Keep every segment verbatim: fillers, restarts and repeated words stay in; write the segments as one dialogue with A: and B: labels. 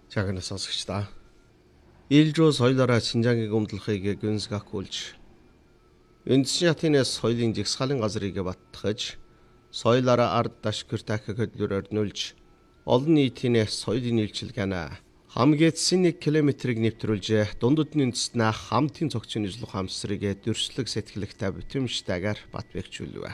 A: Чагнаас сонсогчдаа. Илжүү соёлоороо Шинжаангийн гомдлохыг гүнзгийхүүлж, үндсэн шатынаас соёлын жигсаалын газрыг баттгаж, соёлоороо ард дашгэр тахих хөдлөрөөр нөлж, олон нийтийн соёлын үйлчилгээнэ хамгийн нэг километрийг нэвтрүүлж, дундудны үндэстнээ хамтын цогцын ижлөх хамсрыг дөрслөг сэтгэлэгтэй бүтэмжтэйгээр бат бэгчүүлвэ.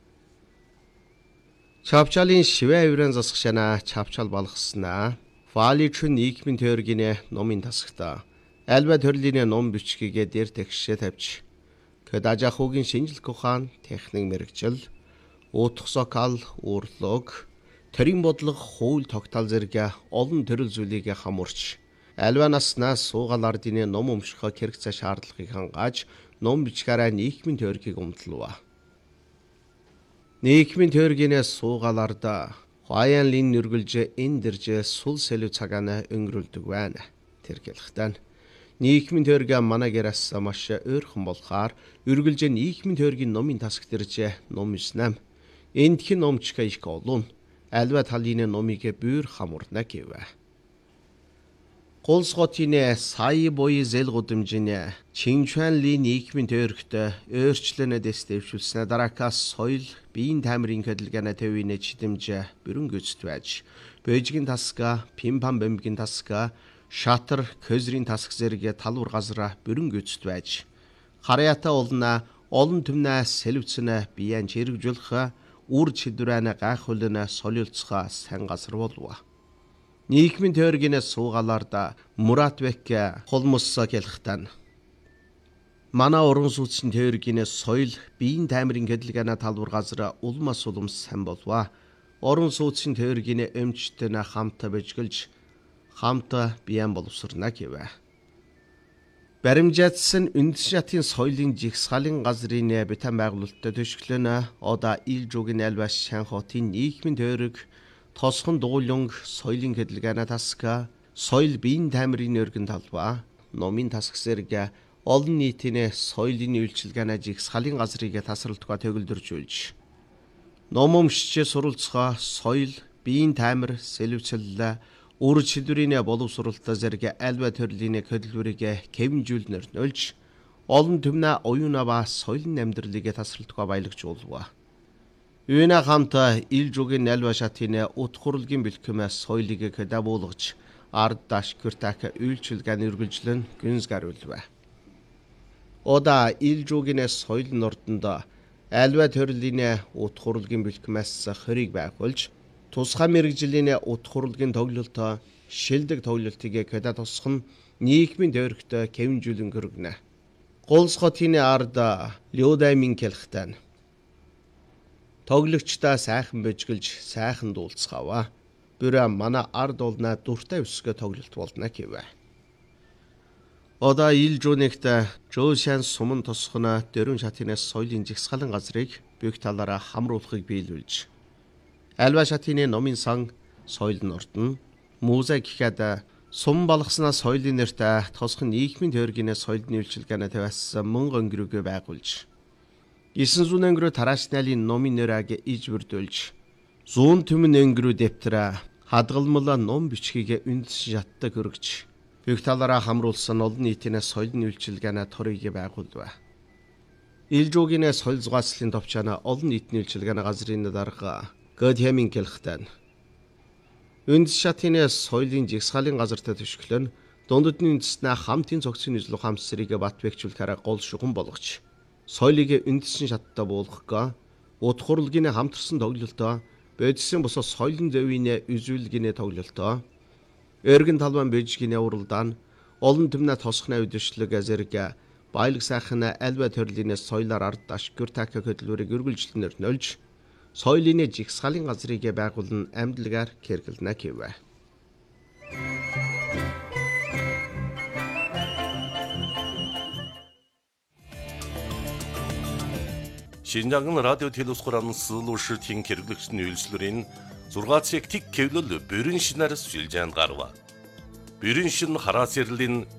A: Чавчалын шивэ авиран засгшана чавчал балгаснаа Фаличүн нийгмийн теорийн номын тасагта альва төрлийн ном бичгийг дээр тэгшээ тавьж, Кэдажахугийн шинжлэх ухаан, техник мэрэгжил, утга сокал, урлог, төрийн бодлого, хууль тогтоол зэрэг олон төрөл зүйлийг хамуурч, альва наснаас суугаал ардын ном өмшөхө хэрэгцээ шаардлагыг хангааж, ном бичгээрээ нийгмийн теорийг өмдлөв. Нийгмийн теоргийнээс суугаал арда Хаяан лин нүргэлж энэ дэрж сул сэлүү цагаана өнгөрүүлдэг байна. Тэр гэлхтэн нийгмийн теорги манагераас маш өөрхөн болохоор үргэлж нийгмийн теоргийн номын тасаг дэрж ном иснэм. Эндхэн номчка их олон альва талын номыг бүр хамурна гэвэ. Голсготын сая бои зэл гудамжин Чинчуанли нийгмийн теоригт өөрчлөнө дэвшүүлснэ дараакаас соёл биеийн тамирын хөдөлгөөнө төвийн чидэмж бүрэн гүйцэтгэж, Бээжгийн тасга, Пимпам бэмгийн тасга, Шатар, Көзрийн тасг зэрэг талбар газраа бүрэн гүйцэтгэж, харьяата олно олон түмнэ сэлвцэнэ биеэн чирэгжүүлэх үр чидвэрэнэ гайхуулнэ солиулцгаа сан газар болов. Нийгмийн теоргийнээс суугаалаарда Муратбек холмосса гэлхтэн. Манай уран сууцны теоргийнээс соёл биеийн тамирын хөдөлгөөнө талбар газар улмас улам сан болов. Уран сууцны теоргийн өмчтөн хамт бэжгэлж хамт биеэн боловсрна гэвэ. Баримжаадсан үндсэн шатын соёлын жигсаалын газрын битэн байгуулалтад төшөглөнө ода Илжүүгийн альва Шанхотын нийгмийн теориг тосхон дуулунг соёлын хөдөлгөөнө тасга, соёл биеийн тамирын өргөн талбай, номын тасг зэрэг олон нийтийн соёлын үйлчилгээнэ жигсаалын газрыг тасралтгаа төгөлдөржүүлж, ном өмшиж суралцгаа соёл, биеийн тамир, сэлвцэл, үр чидвэрийн боловсролтой зэрэг альва төрлийн хөдөлгөөрийг кэвнжүүлнэр нөлж, олон түмнэ оюуна ба соёлын амьдралыг тасралтгаа баялагжуулва. Үйнэ хамта Илжүүгийн альва шатын утгурлгийн бэлтгэмээс соёлыг кэдабуулгаж, ард дашгүртак үйлчилгээн үргэлжлэн гүнзгийхүүлвэ. Ода Илжүүгийн соёл нордонд альва төрлийн утгурлгийн бэлтгэмээс хориг байгуулж, тусгай мэрэгжлийн утгурлгийн тоглолтоо шилдэг тоглолтыг кэда тусах нь нийгмийн теоригт кэвнжүүлэн хөргөнө. Голсготын ард Лёдаймин гэлхтэн. Тоглогчдаа сайхан бэжгэлж, сайхан дуулцгаава. Бүрэ манай ард олно дуртай өсгө тоглолт болно гэвэ. Ода Илжүүнэгт Жошан суман тосхоно дөрвөн шатынаас соёлын жигсаалын газрыг бүх талаараа хамруулахыг биелүүлж, альва шатын номын сан соёл нордон музей гэхэд сум балгаснаа соёлын нэртэй тосхон нийгмийн теоргийн соёлын үйлчилгээнэ тавьсан мөн өнгөрөөгөө байгуулж, Исэн зүүн өнгөрөө тараашнaalын номын нэрийг иж бүрдүүлж, зүүн түмэн өнгөрөө дэвтрэ хадгалмала ном бичгийг үндсэн шаттай хөргөж, бүх талаараа хамруулсан олон нийтийн соёлын үйлчилгээнэ торыг байгуулв. Илжүүгийн соёл зугаацлын товчоно олон нийтийн үйлчилгээнэ газрын дарга Гэдхэмин гэлхтэн. Үндсэн шатын соёлын жигсаалын газарт төшөглөн дундудны үндэснээ хамтын цогцын ижлөх хамсрыг бат бэгчүүлэхээр гол шугам болгож, соёлыг үндсэн шаттай буулгахга, утгурлгийн хамтарсан тоглолтоо, бэжсэн босоо соёлын зөвийн үзүүлгийн тоглолтоо, өргөн талбайн бэжгийн уралдаан, олон түмнэ тосхны үдэшлэг зэрэг баялаг сайхан альва төрлийн соёлоор ард дашгүр тахих хөдөлгөөрийг үргэлжлэнээр нөлж, соёлын жигсаалын газрыг байгуулан амьдлагаар хэрэглэнэ гэвэ.
B: Шинжаангын радио телевизхуран сылуушитын хэрэглэгчдийн үйлчлэрийн зургац яг тик кевлэл бүрэн шинээр сүлжээнд гарва. Бүрэн шин хараас ярилын